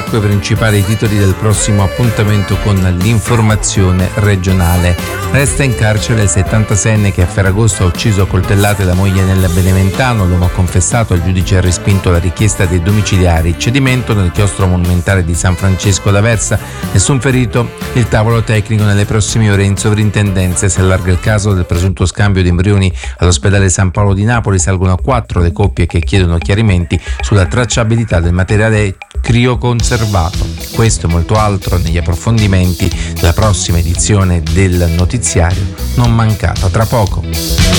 5 principali titoli del prossimo appuntamento con l'informazione regionale. Resta in carcere il 76enne che a Ferragosto ha ucciso a coltellate la moglie nel Beneventano. L'uomo ha confessato, il giudice ha respinto la richiesta dei domiciliari. Cedimento nel chiostro monumentale di San Francesco d'Aversa. Nessun ferito. Il tavolo tecnico nelle prossime ore in sovrintendenza. Si allarga il caso del presunto scambio di embrioni all'ospedale San Paolo di Napoli. Salgono a 4 le coppie che chiedono chiarimenti sulla tracciabilità del materiale crioconservato. Questo e molto altro negli approfondimenti della prossima edizione del notiziario. Non mancate, tra poco.